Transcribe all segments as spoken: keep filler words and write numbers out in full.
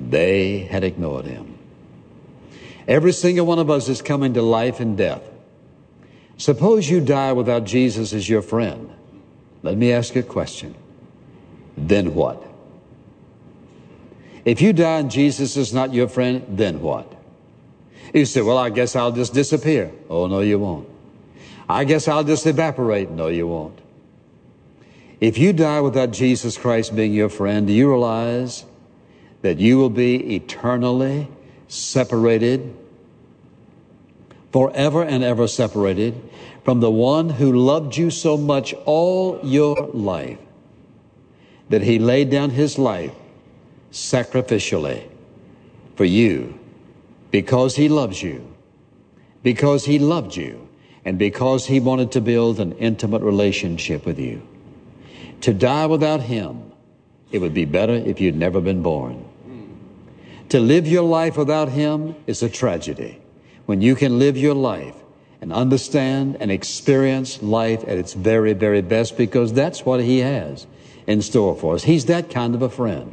and they had ignored him. Every single one of us is coming to life and death. Suppose you die without Jesus as your friend. Let me ask you a question. Then what? If you die and Jesus is not your friend, then what? You say, well, I guess I'll just disappear. Oh, no, you won't. I guess I'll just evaporate. No, you won't. If you die without Jesus Christ being your friend, do you realize that you will be eternally separated, forever and ever separated from the one who loved you so much all your life that he laid down his life sacrificially for you because he loves you, because he loved you, and because he wanted to build an intimate relationship with you. To die without him, it would be better if you'd never been born. To live your life without him is a tragedy. When you can live your life and understand and experience life at its very, very best, because that's what he has in store for us. He's that kind of a friend.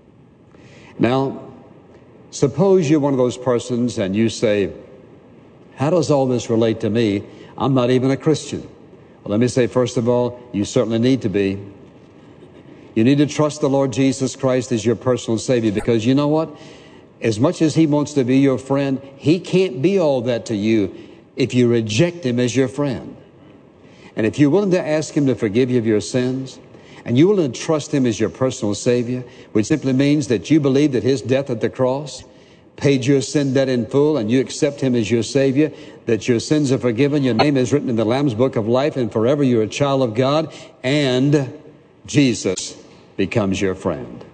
Now, suppose you're one of those persons and you say, how does all this relate to me? I'm not even a Christian. Well, let me say, first of all, you certainly need to be. You need to trust the Lord Jesus Christ as your personal Savior, because you know what? As much as he wants to be your friend, he can't be all that to you if you reject him as your friend. And if you're willing to ask him to forgive you of your sins, and you're willing to trust him as your personal Savior, which simply means that you believe that his death at the cross paid your sin debt in full, and you accept him as your Savior, that your sins are forgiven, your name is written in the Lamb's Book of Life, and forever you're a child of God, and Jesus becomes your friend.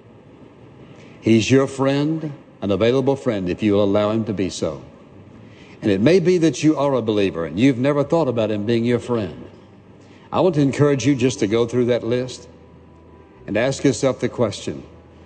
He's your friend, an available friend, if you will allow him to be so. And it may be that you are a believer and you've never thought about him being your friend. I want to encourage you just to go through that list and ask yourself the question,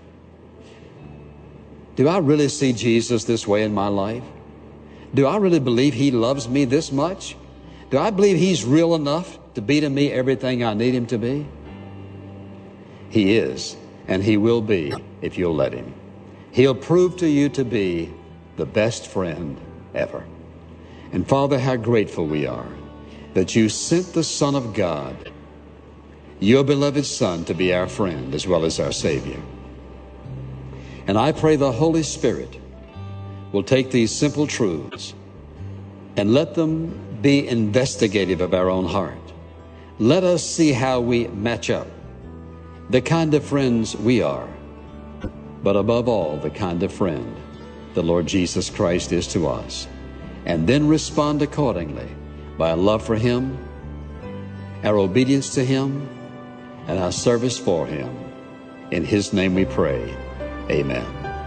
do I really see Jesus this way in my life? Do I really believe he loves me this much? Do I believe he's real enough to be to me everything I need him to be? He is, and he will be if you'll let him. He'll prove to you to be the best friend ever. And Father, how grateful we are that you sent the Son of God, your beloved Son, to be our friend as well as our Savior. And I pray the Holy Spirit will take these simple truths and let them be investigative of our own heart. Let us see how we match up, the kind of friends we are, but above all, the kind of friend the Lord Jesus Christ is to us. And then respond accordingly by a love for him, our obedience to him, and our service for him. In his name we pray. Amen.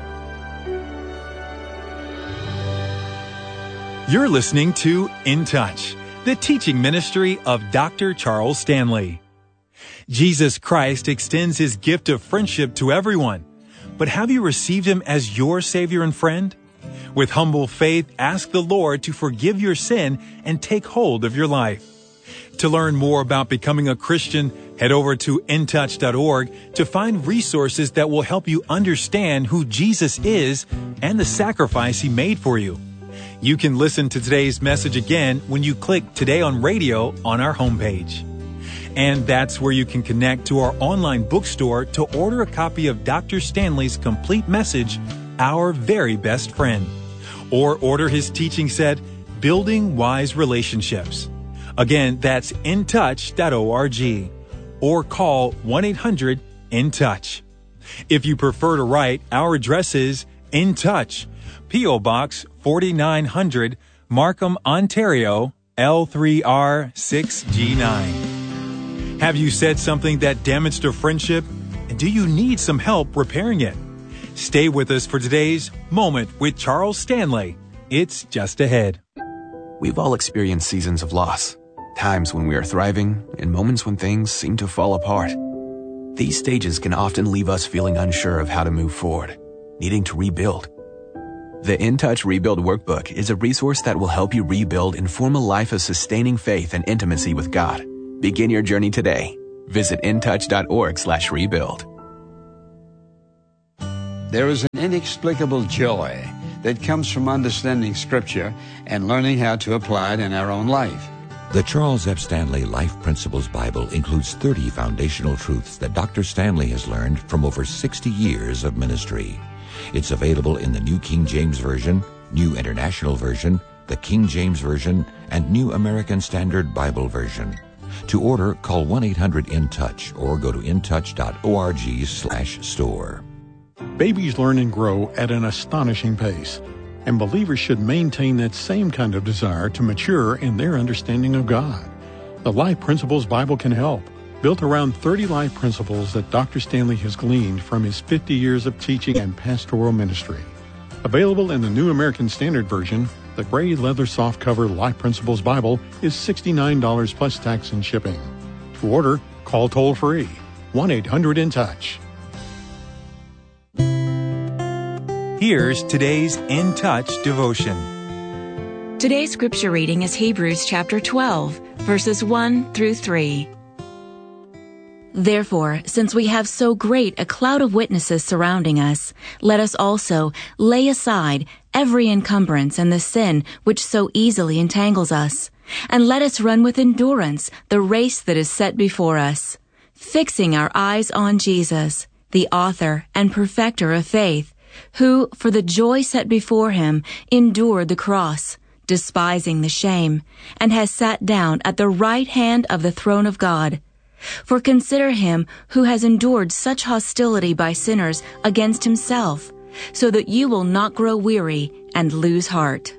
You're listening to In Touch, the teaching ministry of Doctor Charles Stanley. Jesus Christ extends his gift of friendship to everyone. But have you received him as your Savior and friend? With humble faith, ask the Lord to forgive your sin and take hold of your life. To learn more about becoming a Christian, head over to in touch dot org to find resources that will help you understand who Jesus is and the sacrifice he made for you. You can listen to today's message again when you click Today on Radio on our homepage. And that's where you can connect to our online bookstore to order a copy of Doctor Stanley's complete message, Our Very Best Friend, or order his teaching set, Building Wise Relationships. Again, that's in touch dot org, or call one eight hundred in touch. If you prefer to write, our address is In Touch, P O Box forty-nine hundred, Markham, Ontario, L three R six G nine. Have you said something that damaged a friendship? And do you need some help repairing it? Stay with us for today's Moment with Charles Stanley. It's just ahead. We've all experienced seasons of loss, times when we are thriving, and moments when things seem to fall apart. These stages can often leave us feeling unsure of how to move forward, needing to rebuild. The In Touch Rebuild Workbook is a resource that will help you rebuild and form a life of sustaining faith and intimacy with God. Begin your journey today. Visit in touch dot org slash rebuild. There is an inexplicable joy that comes from understanding Scripture and learning how to apply it in our own life. The Charles F. Stanley Life Principles Bible includes thirty foundational truths that Doctor Stanley has learned from over sixty years of ministry. It's available in the New King James Version, New International Version, the King James Version, and New American Standard Bible Version. To order, call one eight hundred in touch or go to intouch dot org slash store. Babies learn and grow at an astonishing pace, and believers should maintain that same kind of desire to mature in their understanding of God. The Life Principles Bible can help, built around thirty life principles that Doctor Stanley has gleaned from his fifty years of teaching and pastoral ministry. Available in the New American Standard Version, the gray leather softcover Life Principles Bible is sixty-nine dollars plus tax and shipping. To order, call toll-free, one eight hundred in touch. Here's today's In Touch devotion. Today's scripture reading is Hebrews chapter twelve, verses one through three. Therefore, since we have so great a cloud of witnesses surrounding us, let us also lay aside every encumbrance and the sin which so easily entangles us, and let us run with endurance the race that is set before us, fixing our eyes on Jesus, the author and perfecter of faith, who, for the joy set before him, endured the cross, despising the shame, and has sat down at the right hand of the throne of God. For consider him who has endured such hostility by sinners against himself, so that you will not grow weary and lose heart.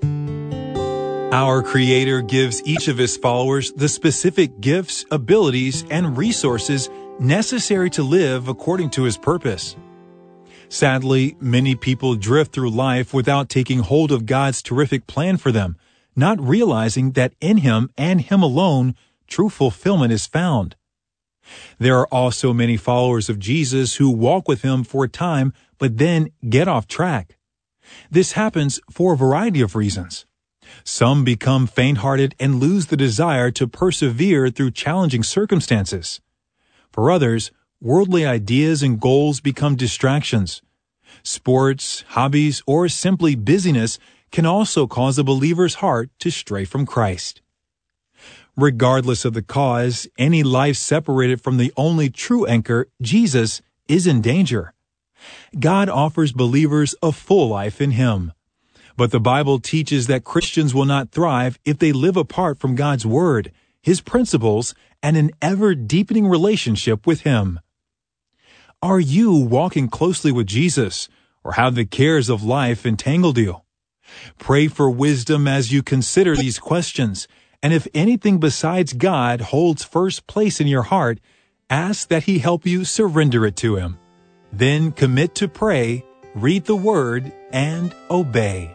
Our Creator gives each of His followers the specific gifts, abilities, and resources necessary to live according to His purpose. Sadly, many people drift through life without taking hold of God's terrific plan for them, not realizing that in Him and Him alone, true fulfillment is found. There are also many followers of Jesus who walk with Him for a time, but then get off track. This happens for a variety of reasons. Some become faint-hearted and lose the desire to persevere through challenging circumstances. For others, worldly ideas and goals become distractions. Sports, hobbies, or simply busyness can also cause a believer's heart to stray from Christ. Regardless of the cause, any life separated from the only true anchor, Jesus, is in danger. God offers believers a full life in Him. But the Bible teaches that Christians will not thrive if they live apart from God's Word, His principles, and an ever-deepening relationship with Him. Are you walking closely with Jesus, or have the cares of life entangled you? Pray for wisdom as you consider these questions, and if anything besides God holds first place in your heart, ask that He help you surrender it to Him. Then commit to pray, read the Word, and obey.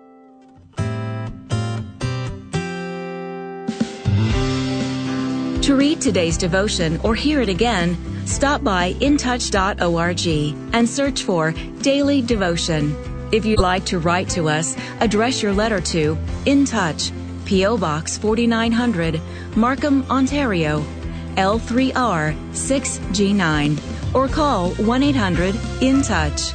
To read today's devotion or hear it again, stop by intouch dot org and search for Daily Devotion. If you'd like to write to us, address your letter to In Touch, P O Box forty-nine hundred, Markham, Ontario, L three R six G nine, or call one eight hundred in touch.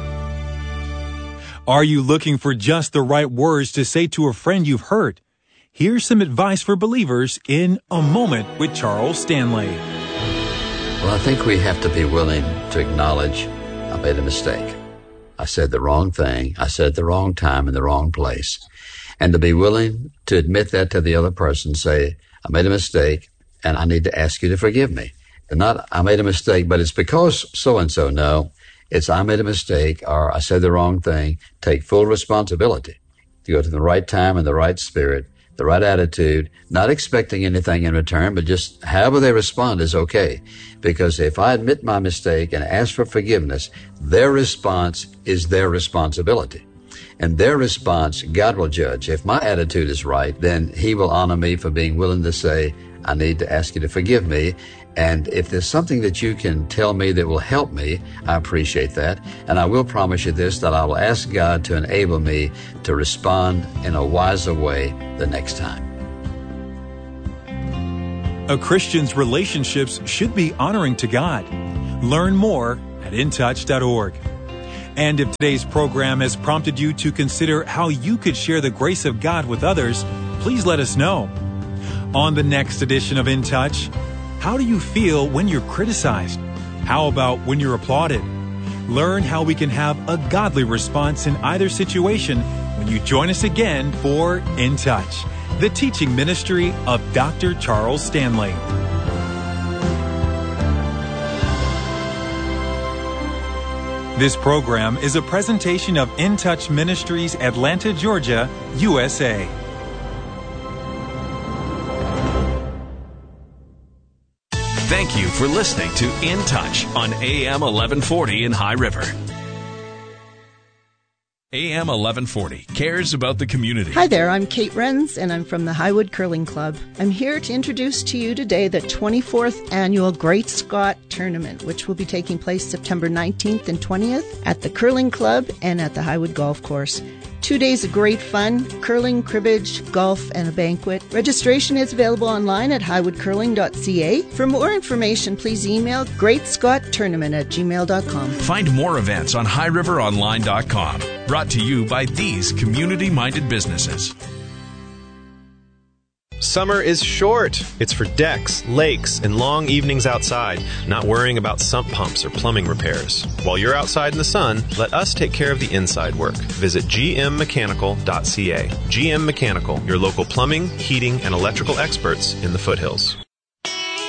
Are you looking for just the right words to say to a friend you've hurt? Here's some advice for believers in A Moment with Charles Stanley. Well, I think we have to be willing to acknowledge I made a mistake. I said the wrong thing. I said at the wrong time in the wrong place. And to be willing to admit that to the other person, say, I made a mistake and I need to ask you to forgive me. And not, I made a mistake, but it's because so-and-so. No, it's I made a mistake or I said the wrong thing. Take full responsibility to go to the right time and the right spirit, the right attitude, not expecting anything in return, but just however they respond is okay. Because if I admit my mistake and ask for forgiveness, their response is their responsibility. And their response, God will judge. If my attitude is right, then He will honor me for being willing to say, I need to ask you to forgive me. And if there's something that you can tell me that will help me, I appreciate that. And I will promise you this, that I will ask God to enable me to respond in a wiser way the next time. A Christian's relationships should be honoring to God. Learn more at intouch dot org. And if today's program has prompted you to consider how you could share the grace of God with others, please let us know. On the next edition of In Touch, how do you feel when you're criticized? How about when you're applauded? Learn how we can have a godly response in either situation when you join us again for In Touch, the teaching ministry of Doctor Charles Stanley. This program is a presentation of In Touch Ministries, Atlanta, Georgia, U S A. Thank you for listening to In Touch on A M eleven forty in High River. A M eleven forty cares about the community. Hi there, I'm Kate Renz, and I'm from the Highwood Curling Club. I'm here to introduce to you today the twenty-fourth Annual Great Scott Tournament, which will be taking place September nineteenth and twentieth at the Curling Club and at the Highwood Golf Course. Two days of great fun, curling, cribbage, golf, and a banquet. Registration is available online at highwood curling dot c a. For more information, please email great scott tournament at gmail dot com. Find more events on high river online dot com. Brought to you by these community-minded businesses. Summer is short. It's for decks, lakes, and long evenings outside, not worrying about sump pumps or plumbing repairs. While you're outside in the sun, let us take care of the inside work. Visit g m mechanical dot c a. G M Mechanical, your local plumbing, heating, and electrical experts in the foothills.